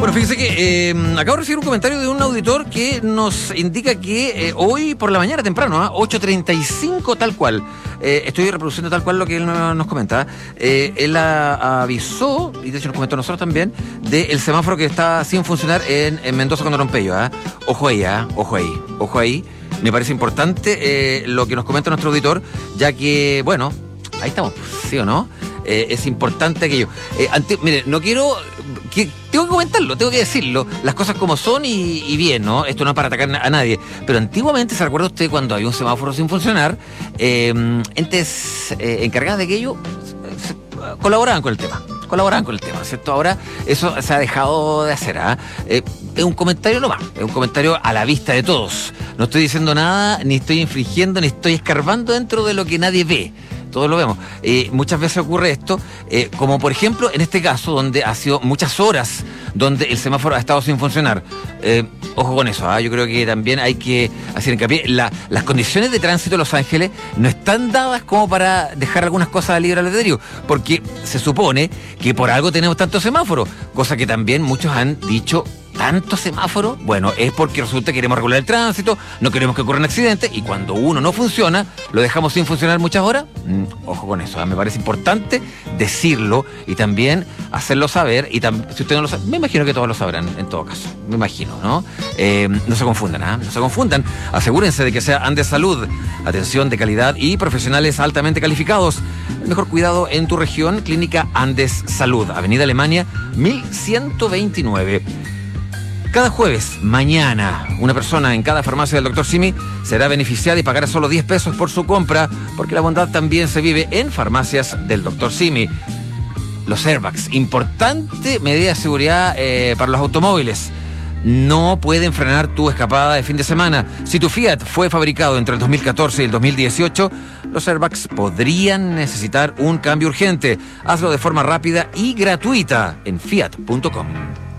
Bueno, fíjese que acabo de recibir un comentario de un auditor que nos indica que hoy por la mañana temprano, 8:35 tal cual, estoy reproduciendo tal cual lo que él nos comenta, él avisó, y de hecho nos comentó a nosotros también, del semáforo que está sin funcionar en Mendoza con Rompeyo. Ojo ahí. Me parece importante lo que nos comenta nuestro auditor, ya que, bueno, ahí estamos, ¿sí o no? Es importante aquello. Mire, no quiero... tengo que comentarlo, tengo que decirlo, las cosas como son y bien, ¿no? Esto no es para atacar a nadie, pero antiguamente, ¿se recuerda usted cuando había un semáforo sin funcionar? Entes encargadas de aquello colaboraban con el tema, ¿cierto? Ahora eso se ha dejado de hacer, es un comentario nomás, es un comentario a la vista de todos. No estoy diciendo nada, ni estoy infringiendo, ni estoy escarbando dentro de lo que nadie ve. Todos lo vemos. Muchas veces ocurre esto, como por ejemplo en este caso, donde ha sido muchas horas donde el semáforo ha estado sin funcionar. Ojo con eso, yo creo que también hay que hacer hincapié. Las condiciones de tránsito de Los Ángeles no están dadas como para dejar algunas cosas a libre albedrío, porque se supone que por algo tenemos tantos semáforos, cosa que también muchos han dicho. ¿Tanto semáforo? Bueno, es porque resulta que queremos regular el tránsito, no queremos que ocurran accidentes, y cuando uno no funciona, lo dejamos sin funcionar muchas horas. Ojo con eso, me parece importante decirlo y también hacerlo saber. Y si usted no lo sabe, me imagino que todos lo sabrán en todo caso, me imagino, ¿no? No se confundan, no se confundan. Asegúrense de que sea Andes Salud, atención de calidad y profesionales altamente calificados. El mejor cuidado en tu región, Clínica Andes Salud, Avenida Alemania 1129. Cada jueves, mañana, una persona en cada farmacia del Dr. Simi será beneficiada y pagará solo 10 pesos por su compra, porque la bondad también se vive en farmacias del Dr. Simi. Los airbags, importante medida de seguridad para los automóviles. No pueden frenar tu escapada de fin de semana. Si tu Fiat fue fabricado entre el 2014 y el 2018, los airbags podrían necesitar un cambio urgente. Hazlo de forma rápida y gratuita en fiat.com.